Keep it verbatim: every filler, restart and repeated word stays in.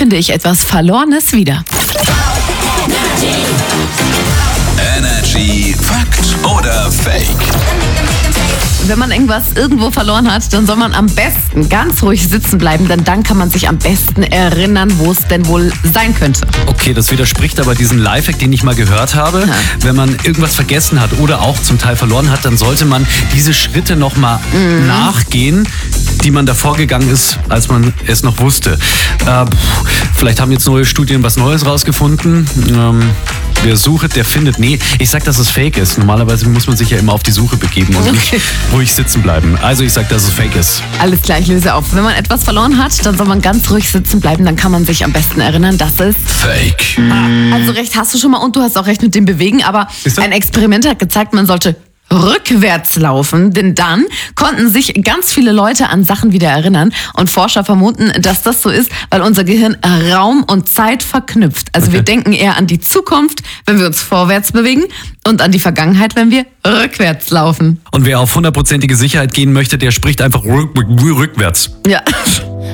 finde ich etwas Verlorenes wieder. Energy Fakt oder Fake? Wenn man irgendwas irgendwo verloren hat, dann soll man am besten ganz ruhig sitzen bleiben, denn dann kann man sich am besten erinnern, wo es denn wohl sein könnte. Okay, das widerspricht aber diesem Lifehack, den ich mal gehört habe. Ja. Wenn man irgendwas vergessen hat oder auch zum Teil verloren hat, dann sollte man diese Schritte nochmal mhm. nachgehen, die man davor gegangen ist, als man es noch wusste. Äh, vielleicht haben jetzt neue Studien was Neues rausgefunden. Ähm, wer sucht, der findet. Nee, ich sag, dass es fake ist. Normalerweise muss man sich ja immer auf die Suche begeben und nicht ruhig sitzen bleiben. Also ich sag, dass es fake ist. Alles klar, ich löse auf. Wenn man etwas verloren hat, dann soll man ganz ruhig sitzen bleiben. Dann kann man sich am besten erinnern, dass es... Fake. Ah, also recht hast du schon mal und du hast auch recht mit dem Bewegen. Aber ein Experiment hat gezeigt, man sollte rückwärts laufen, denn dann konnten sich ganz viele Leute an Sachen wieder erinnern und Forscher vermuten, dass das so ist, weil unser Gehirn Raum und Zeit verknüpft. Also Okay. wir denken eher an die Zukunft, wenn wir uns vorwärts bewegen und an die Vergangenheit, wenn wir rückwärts laufen. Und wer auf hundertprozentige Sicherheit gehen möchte, der spricht einfach rück- rückwärts. Ja.